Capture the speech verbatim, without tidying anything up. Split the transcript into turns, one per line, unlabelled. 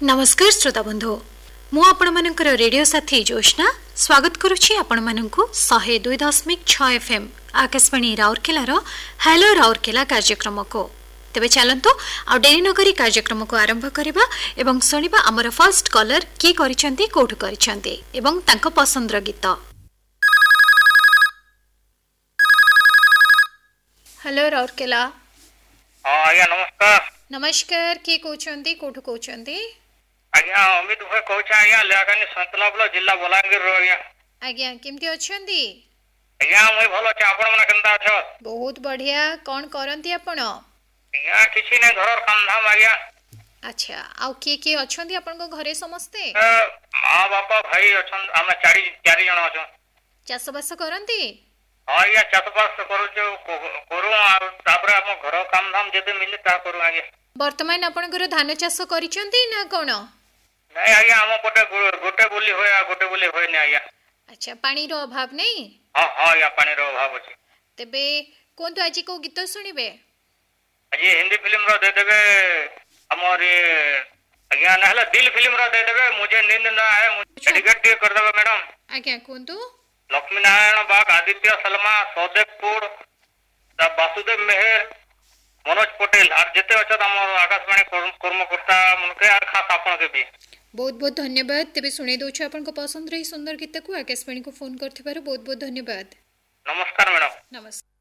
नमस्कार श्रोता बंधु मु आपण मानकर रेडियो साथी जोशना स्वागत करुछि आपण मानकु सौ दो दशमिक छह एफएम आकाशवाणी राउरकेला रो हेलो राउरकेला कार्यक्रम को तेबे चलंतु आ डेरी नगरी कार्यक्रम को आरंभ करबा एवं सुनिबा हमर फर्स्ट कॉलर की करिसंती कोठु करिसंती एवं तांको पसंदर गीत। हेलो राउरकेला।
हां आज्ञा नमस्कार।
नमस्कार की कहउछंती कोठु कहउछंती?
आज्ञा अमित भाई कहउछा आज्ञा लेकानी संतलाबला जिल्ला बलांगीर रो आज्ञा।
आज्ञा केमती अछंती?
आज्ञा मैं भलो छ आपण मने केनता छ?
बहुत बढ़िया। कोन करंती आपण?
आज्ञा किछि नै घरर काम धाम आज्ञा।
अच्छा आउ के के अछंती आपण को घरे समस्ते?
मां बापा भाई अछन हम चारि चारि जण अछन।
चाष बास करंती?
हां आज्ञा चाष बास करू छ करू आ तापर हम घर काम धाम जेते मिले ता करू आज्ञा।
वर्तमान आपण घर धान चाष करिसंती ना कोन?
नै आज्ञा हम पटे गोटे बोली होय आ गोटे बोली होय नै आज्ञा।
अच्छा पानी रो अभाव नै?
हां हां आज्ञा पानी रो अभाव अछि।
तबे कोन तो आज को गीत सुनिबे?
आज हिंदी फिल्म रो दे देबे हमर आज्ञा नहला दिल फिल्म रो दे देबे मुझे नींद ना आए मुझे डेडिकेट कर देबे मैडम।
आज्ञा कोन तो
लक्ष्मी नारायण बाग आदित्य सलमा सौदेवपुर वासुदेव मेहर मनोज पटेल और जेते अछत हमर आकाशवाणी कर्मकर्ता मुनके आर खास आपन के भी
बहुत बहुत धन्यवाद। तेबे सुने दो छ आपन को पसंद रही सुंदर गीत को आकाशवाणी को फोन करथिबार बहुत बहुत धन्यवाद।
नमस्कार मैडम।
नमस्कार।